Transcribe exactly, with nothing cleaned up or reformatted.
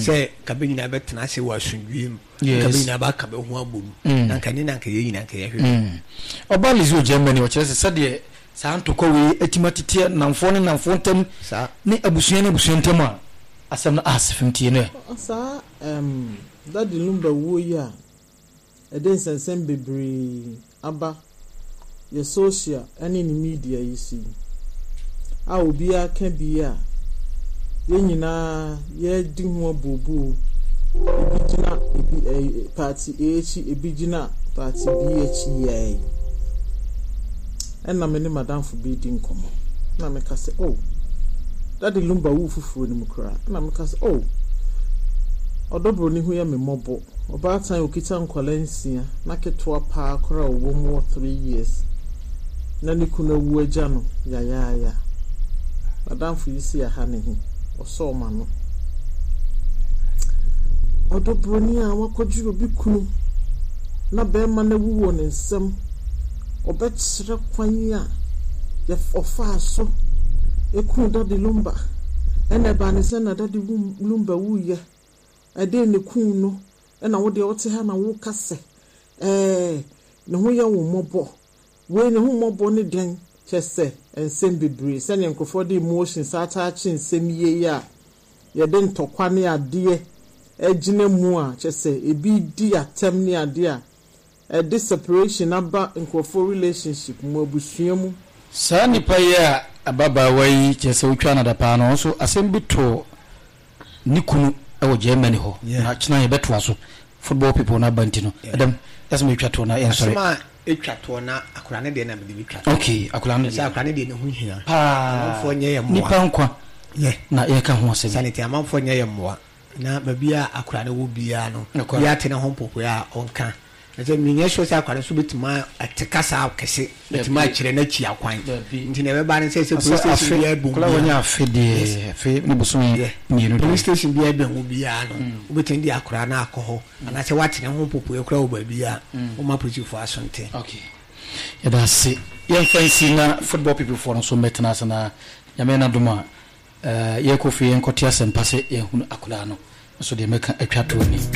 say kabin na betena se wa sunwiem kabin na ba ka be ho abom na kan na kan ye nyina kan ye hwe obali zo Germany o kire se sade sa antoko we atimatite namfo ne namfo ntam sa ne abusua ne abusua ntam a asem na asefimtie ne sa em Daddy Lumba wo ya eden sensem bebre aba ye social any ni media you see a obi aka bia ye nyina ye di ho abubu ebi gina ebi party echi ebi gina party B H ye enna me ne madam for bi di nkomo na me ka se oh Daddy Lumba wo fufuo ni mukra na me ka se oh odobro ni hu ya me mobo oba tan okita nkwalensia na ketwa pa akora owo mu three years na ni kuna wu agya no ya ya ya madam fu yisi ya ha ne hu oso ma no odobro ni a wakoju obi kunu na be ma na wuwo ne nsem obetsere kwanya ya ofa so ekunu Daddy Lumba ene ba ne se na Daddy Lumba wu ye ade ne kun no na wo de wote ha na wo kase eh ne ho ye wo mobo we ne ho mobo ne den chese ensem bebre se ne nkofo de emotions attach ensem ye ya ye de ntokwa ne ade ejine mu a chese ebi di atem ne ade a e de separation aba nkofo relationship mu abusua mu sa nipa ye ababa wai chese utwa na da pa no so asem bito nikunu ewo Germany ho na china ye beto aso football people na bantino adam yasem etwa to na en sorry asema etwa to na akura ne de na me de twa okay akura ne sa akura ne de ne ho hia pa amfo nye ye mmoa nipa nkwa ye na ye ka ho asem sanity amfo nye ye mmoa na babia akura ne wo bia no ya tene ho popo ya onka na je minye so sa akura so betima atekasa akese betima kire na chi akwan nti na be ba ne se se police station bia bu kula wonya afede afi ne buso ni no police station bia be ho bia no obetin di akura na akoho ana se watene ho popo e kura wo ba bia o ma police for asonte okay ya da se yan fancy na football people for so metana sana ya me na doma eh ye kofi en kotia sempase ye hu akura no so de meka atwa to ni